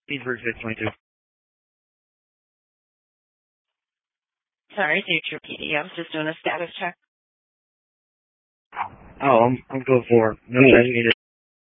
Speedbird 622. Sorry, Future PD. I was just doing a status check. Oh, I'm good for. No, I needed.